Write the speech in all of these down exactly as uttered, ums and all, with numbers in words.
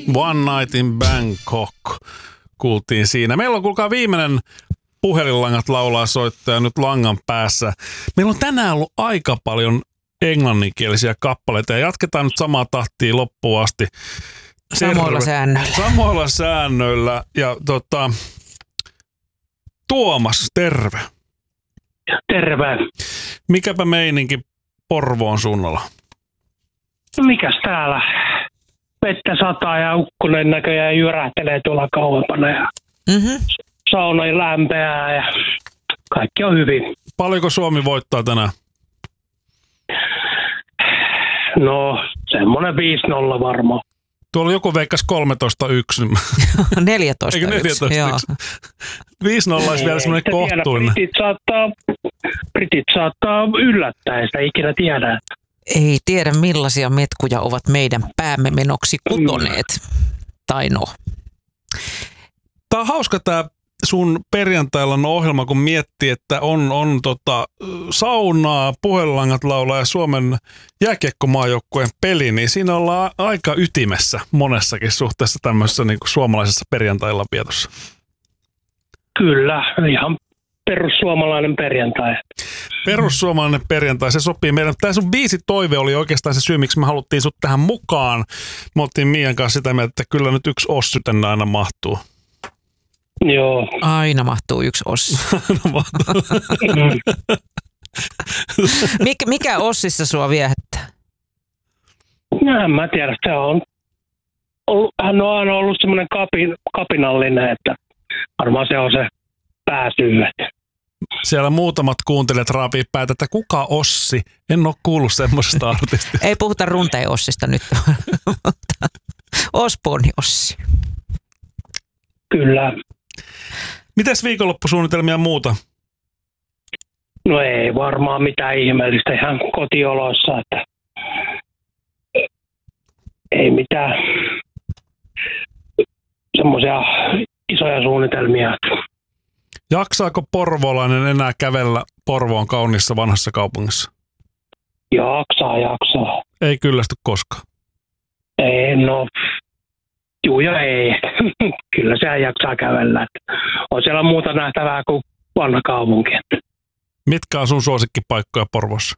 One Night in Bangkok kuultiin siinä. Meillä on kuulkaa viimeinen puhelinlangat laulaa soittaja nyt langan päässä. Meillä on tänään ollut aika paljon englanninkielisiä kappaleita ja jatketaan nyt samaa tahtia loppuun asti. Samoilla Terve. säännöillä. Samoilla säännöillä. Ja tota, Tuomas, terve. Terve. Mikäpä meininki Porvoon suunnalla? Mikäs täällä? Vettä sataa ja ukkonen näköjään jyrähtelee tuolla kauempana ja mm-hmm. sauna lämpeää ja kaikki on hyvin. Paljonko Suomi voittaa tänään? No, semmoinen viisi nolla varmaan. Tuolla joku veikkasi kolmetoista yksi. neljätoista yksi. Eikö neljätoista yksi? viisi nolla olisi vielä semmoinen kohtuinen. Britit saattaa, Britit saattaa yllättää, ei sitä ikinä tiedä. Ei tiedä millaisia metkuja ovat meidän päämme menoksi kutoneet. Mm. Tai no. Tämä on hauska tämä sun perjantailla no ohjelma, kun miettii, että on, on tota, saunaa, puhelinlangat laulaa ja Suomen jääkiekkomaajoukkueen peli, niin siinä ollaan aika ytimessä monessakin suhteessa tämmöisessä niin kuin suomalaisessa perjantailla pietossa. Kyllä, ihan perussuomalainen perjantai. Perussuomalainen perjantai, se sopii meidän. Tämä sun biisi toive oli oikeastaan se syy, miksi me haluttiin sut tähän mukaan. Me oltiin Mian kanssa sitä mieltä, että kyllä nyt yksi Ossi tänne aina mahtuu. Joo. Aina mahtuu yksi Ossi. Aina mahtuu. Mik, mikä Ossissa sua viehättää? No en mä tiedä, se on ollut, hän on aina ollut semmoinen kapin, kapinallinen, että varmaan se on se pääsyy. Siellä muutamat kuuntelijat raapii päätä, että kuka Ossi? En ole kuullut semmoisesta artistista. Ei puhuta Runteen Ossista nyt, Osborne Ossi. Kyllä. Mites viikonloppusuunnitelmia muuta? No ei varmaan mitään ihmeellistä, ihan kotioloissa, että ei mitään semmoisia isoja suunnitelmia. Jaksaako porvoolainen enää kävellä Porvoon kauniissa vanhassa kaupungissa? Jaksaa, jaksaa. Ei kyllästy koskaan? Ei, no juu ja ei. Kyllä sehän jaksaa kävellä. On siellä muuta nähtävää kuin vanha kaupunki. Mitkä on sun suosikkipaikkoja Porvoossa?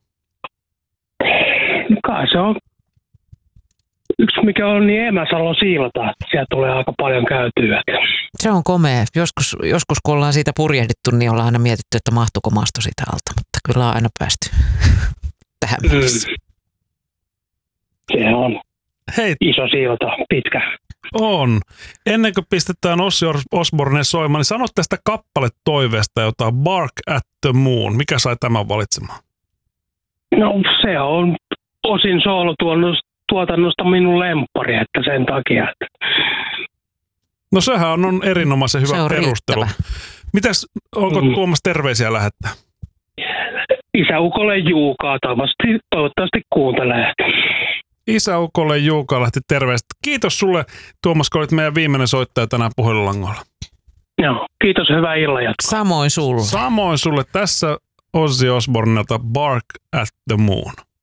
No kai se on yksi, mikä on niin Emäsalon silta, että siellä tulee aika paljon käytyä. Se on komea. Joskus, joskus kun ollaan siitä purjehdittu, niin ollaan aina mietitty, että mahtuuko maasto siitä alta, mutta kyllä on aina päästy tähän mennessä. Mm. Se on Hei. Iso silta, pitkä. On. Ennen kuin pistetään Ossi Osborne soimaan, niin sano tästä kappaletoiveesta jotain Bark at the Moon. Mikä sai tämän valitsemaan? No se on osin soolotuotannosta minun lemppari, että sen takia. Että no sehän on, on erinomaisen hyvä on perustelu. Riittävä. Mitäs, onko mm. Tuomas terveisiä lähettää? Isäukolle Juukaa, toivottavasti, toivottavasti kuuntelee. Isäukolle Juuka lähti terveistä. Kiitos sulle, Tuomas, kun olit meidän viimeinen soittaja tänään puhelinlangoilla. Joo, kiitos, hyvää illan jatkoa. Samoin sulle. Samoin sulle. Tässä Ozzy Osbournelta Bark at the Moon.